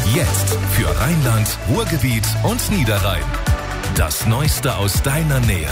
Jetzt für Rheinland, Ruhrgebiet und Niederrhein. Das Neueste aus deiner Nähe.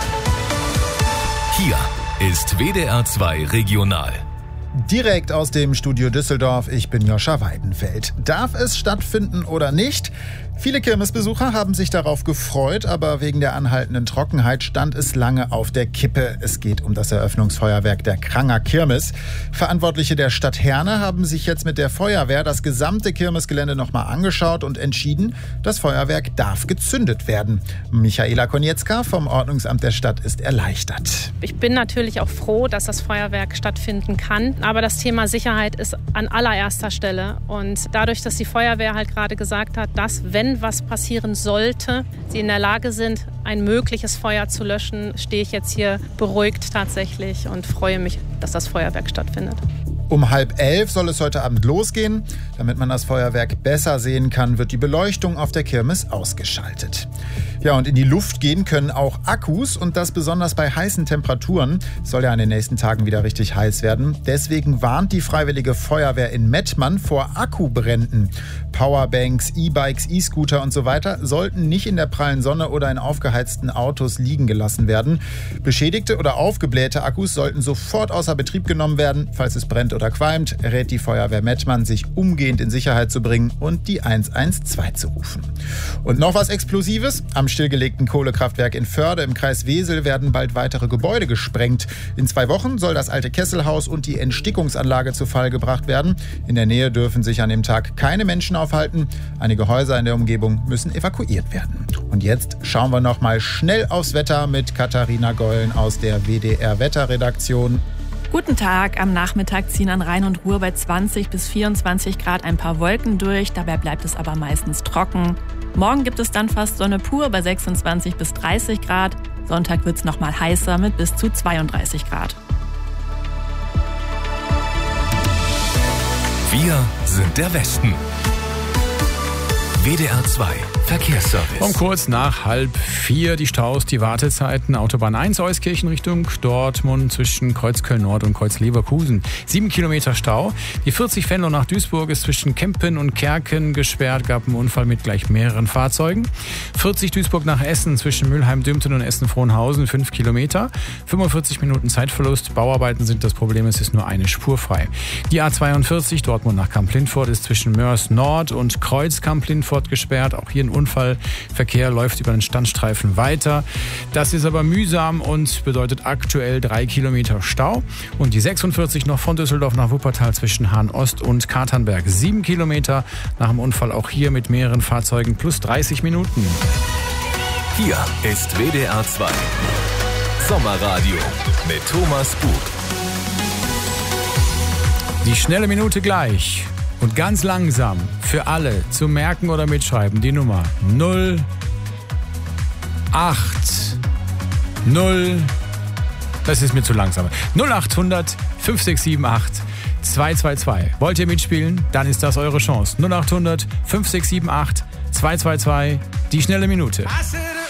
Hier ist WDR 2 Regional. Direkt aus dem Studio Düsseldorf, ich bin Joscha Weidenfeld. Darf es stattfinden oder nicht? Viele Kirmesbesucher haben sich darauf gefreut, aber wegen der anhaltenden Trockenheit stand es lange auf der Kippe. Es geht um das Eröffnungsfeuerwerk der Kranger Kirmes. Verantwortliche der Stadt Herne haben sich jetzt mit der Feuerwehr das gesamte Kirmesgelände nochmal angeschaut und entschieden, das Feuerwerk darf gezündet werden. Michaela Konietzka vom Ordnungsamt der Stadt ist erleichtert. Ich bin natürlich auch froh, dass das Feuerwerk stattfinden kann, aber das Thema Sicherheit ist an allererster Stelle. Und dadurch, dass die Feuerwehr halt gerade gesagt hat, dass, wenn was passieren sollte, sie in der Lage sind, ein mögliches Feuer zu löschen, stehe ich jetzt hier beruhigt tatsächlich und freue mich, dass das Feuerwerk stattfindet. Um 10:30 soll es heute Abend losgehen. Damit man das Feuerwerk besser sehen kann, wird die Beleuchtung auf der Kirmes ausgeschaltet. Ja, und in die Luft gehen können auch Akkus und das besonders bei heißen Temperaturen. Es soll ja in den nächsten Tagen wieder richtig heiß werden. Deswegen warnt die Freiwillige Feuerwehr in Mettmann vor Akkubränden. Powerbanks, E-Bikes, E-Scooter und so weiter sollten nicht in der prallen Sonne oder in aufgeheizten Autos liegen gelassen werden. Beschädigte oder aufgeblähte Akkus sollten sofort außer Betrieb genommen werden. Falls es brennt oder qualmt, rät die Feuerwehr Mettmann, sich umgehend in Sicherheit zu bringen und die 112 zu rufen. Und noch was Explosives. Am stillgelegten Kohlekraftwerk in Förde im Kreis Wesel werden bald weitere Gebäude gesprengt. In 2 Wochen soll das alte Kesselhaus und die Entstickungsanlage zu Fall gebracht werden. In der Nähe dürfen sich an dem Tag keine Menschen aufhalten. Einige Häuser in der Umgebung müssen evakuiert werden. Und jetzt schauen wir noch mal schnell aufs Wetter mit Katharina Gollen aus der WDR-Wetterredaktion. Guten Tag. Am Nachmittag ziehen an Rhein und Ruhr bei 20 bis 24 Grad ein paar Wolken durch. Dabei bleibt es aber meistens trocken. Morgen gibt es dann fast Sonne pur bei 26 bis 30 Grad. Sonntag wird es noch mal heißer mit bis zu 32 Grad. Wir sind der Westen. WDR 2 Verkehrsservice. Um kurz nach 3:30 die Staus, die Wartezeiten. Autobahn 1 Euskirchen Richtung Dortmund zwischen Kreuzköln-Nord und Kreuz-Leverkusen. 7 Kilometer Stau. Die 40 Venlo nach Duisburg ist zwischen Kempen und Kerken gesperrt. Gab einen Unfall mit gleich mehreren Fahrzeugen. 40 Duisburg nach Essen zwischen Mülheim-Dümten und Essen-Frohnhausen 5 Kilometer. 45 Minuten Zeitverlust. Bauarbeiten sind das Problem. Es ist nur eine Spur frei. Die A42 Dortmund nach Kamp-Lintfort ist zwischen Mörs Nord und Kreuz Kamp-Lintfort gesperrt. Auch hier ein Unfall. Verkehr läuft über den Standstreifen weiter. Das ist aber mühsam und bedeutet aktuell 3 Kilometer Stau. Und die 46 noch von Düsseldorf nach Wuppertal zwischen Hahn-Ost und Katernberg. 7 Kilometer nach dem Unfall auch hier mit mehreren Fahrzeugen plus 30 Minuten. Hier ist WDR 2 Sommerradio mit Thomas Bug. Die schnelle Minute gleich. Und ganz langsam für alle zu merken oder mitschreiben die Nummer 080. Das ist mir zu langsam. 0800 5678 222. Wollt ihr mitspielen? Dann ist das eure Chance. 0800 5678 222. Die schnelle Minute.